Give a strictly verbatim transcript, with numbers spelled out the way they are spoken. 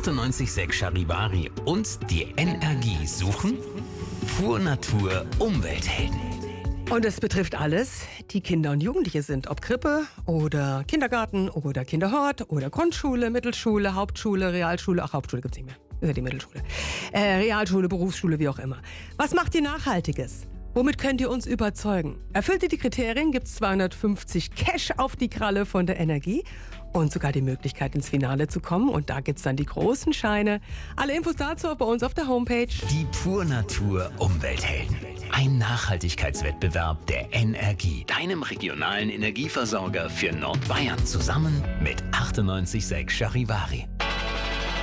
achtundneunzig Komma sechs Charivari und die Energie suchen Pur Natur Umwelthelden. Und es betrifft alles, die Kinder und Jugendliche sind. Ob Krippe oder Kindergarten oder Kinderhort oder Grundschule, Mittelschule, Hauptschule, Realschule. Ach, Hauptschule gibt's nicht mehr. Über die Mittelschule. Äh, Realschule, Berufsschule, wie auch immer. Was macht ihr Nachhaltiges? Womit könnt ihr uns überzeugen? Erfüllt ihr die Kriterien, gibt's zweihundertfünfzig Cash auf die Kralle von der Energie und sogar die Möglichkeit, ins Finale zu kommen. Und da gibt's dann die großen Scheine. Alle Infos dazu auch bei uns auf der Homepage. Die Pur Natur Umwelthelden. Ein Nachhaltigkeitswettbewerb der Energie, deinem regionalen Energieversorger für Nordbayern, zusammen mit achtundneunzig Komma sechs Charivari.